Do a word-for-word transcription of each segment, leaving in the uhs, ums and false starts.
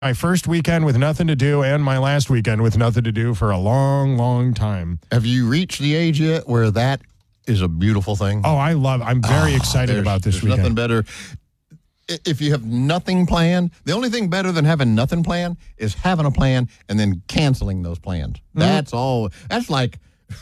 My first weekend with nothing to do and my last weekend with nothing to do for a long, long time. Have you reached the age yet where that is a beautiful thing? Oh, I love I'm very oh, excited about this there's weekend. Nothing better. If you have nothing planned, the only thing better than having nothing planned is having a plan and then canceling those plans. Mm-hmm. That's all. That's like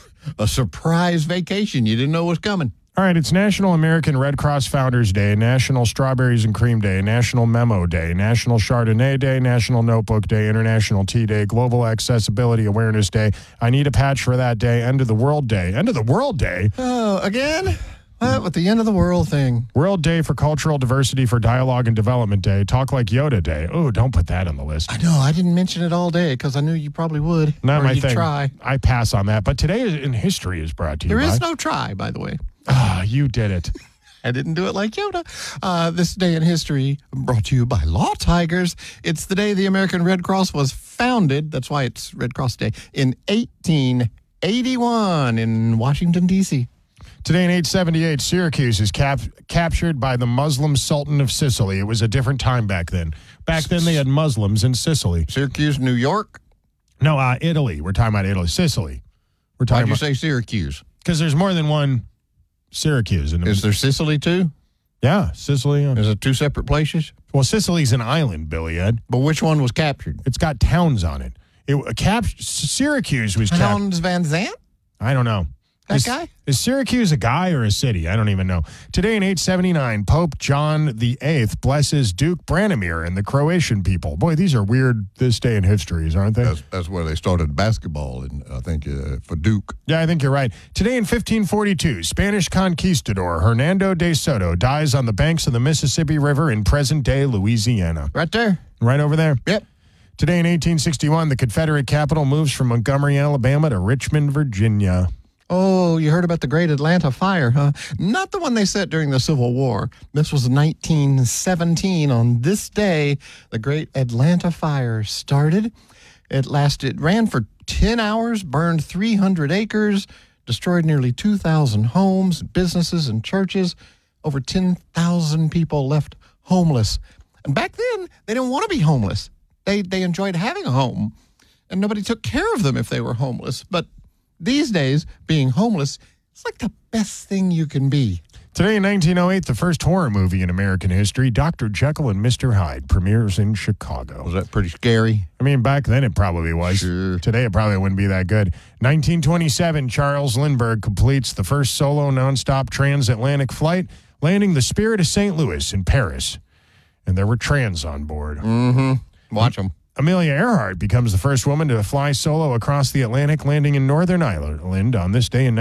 a surprise vacation you didn't know was coming. All right, it's National American Red Cross Founders Day, National Strawberries and Cream Day, National Memo Day, National Chardonnay Day, National Notebook Day, International Tea Day, Global Accessibility Awareness Day. I need a patch for that day. End of the World Day. End of the World Day? Oh, again? What with the end of the world thing? World Day for Cultural Diversity for Dialogue and Development Day. Talk Like Yoda Day. Oh, don't put that on the list. I know. I didn't mention it all day because I knew you probably would. Not or my you'd thing. Try. I pass on that. But today in history is brought to you There by... is no try, by the way. Ah, you did it. I didn't do it like Yoda. Uh, this day in history brought to you by Law Tigers. It's the day the American Red Cross was founded. That's why it's Red Cross Day. In eighteen eighty-one in Washington, D C Today in eight seventy-eight, Syracuse is cap- captured by the Muslim Sultan of Sicily. It was a different time back then. Back then they had Muslims in Sicily. Syracuse, New York? No, uh, Italy. We're talking about Italy. Sicily. We're talking Why'd you about, say Syracuse? Because there's more than one Syracuse. In the, Is there Sicily, too? Yeah, Sicily. Is it two separate places? Well, Sicily's an island, Billy Ed. But which one was captured? It's got towns on it. It uh, cap- Syracuse was captured. Towns Van Zandt? I don't know. That is, guy? Is Syracuse a guy or a city? I don't even know. Today in eight seventy-nine, Pope John the Eighth blesses Duke Branimir and the Croatian people. Boy, these are weird this day in histories, aren't they? That's, that's where they started basketball, in, I think, uh, for Duke. Yeah, I think you're right. Today in fifteen forty-two, Spanish conquistador Hernando de Soto dies on the banks of the Mississippi River in present-day Louisiana. Right there. Right over there? Yep. Today in eighteen sixty-one, the Confederate capital moves from Montgomery, Alabama to Richmond, Virginia. Oh, you heard about the Great Atlanta Fire, huh? Not the one they set during the Civil War. This was nineteen seventeen. On this day, the Great Atlanta Fire started. It lasted, ran for ten hours, burned three hundred acres, destroyed nearly two thousand homes, businesses, and churches. Over ten thousand people left homeless. And back then, they didn't want to be homeless. They, they enjoyed having a home, and nobody took care of them if they were homeless. But these days, being homeless is like the best thing you can be. Today in nineteen oh eight, the first horror movie in American history, Doctor Jekyll and Mister Hyde, premieres in Chicago. Was that pretty scary? I mean, back then it probably was. Sure. Today it probably wouldn't be that good. nineteen twenty-seven, Charles Lindbergh completes the first solo nonstop transatlantic flight, landing the Spirit of Saint Louis in Paris. And there were trans on board. Mm-hmm. Watch them. Amelia Earhart becomes the first woman to fly solo across the Atlantic, landing in Northern Ireland on this day in